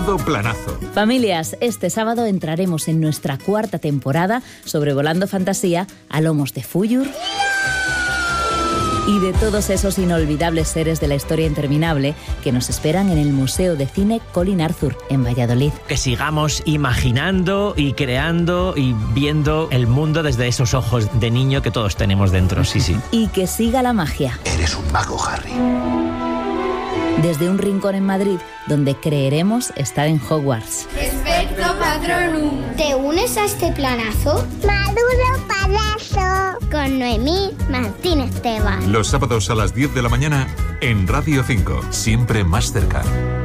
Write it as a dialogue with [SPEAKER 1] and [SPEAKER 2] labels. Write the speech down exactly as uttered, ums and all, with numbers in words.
[SPEAKER 1] Menudo planazo.
[SPEAKER 2] Familias, este sábado entraremos en nuestra cuarta temporada sobrevolando fantasía a lomos de Fuyur y de todos esos inolvidables seres de la historia interminable que nos esperan en el Museo de Cine Colin Arthur, en Valladolid.
[SPEAKER 3] Que sigamos imaginando y creando y viendo el mundo desde esos ojos de niño que todos tenemos dentro, sí, sí.
[SPEAKER 2] Y que siga la magia.
[SPEAKER 1] Eres un mago, Harry.
[SPEAKER 2] Desde un rincón en Madrid, donde creeremos estar en Hogwarts.
[SPEAKER 4] Expecto Patronum.
[SPEAKER 5] ¿Te unes a este planazo?
[SPEAKER 6] Maduro Palazzo.
[SPEAKER 5] Con Noemí Martínez Tebas.
[SPEAKER 1] Los sábados a las diez de la mañana en Radio cinco. Siempre más cerca.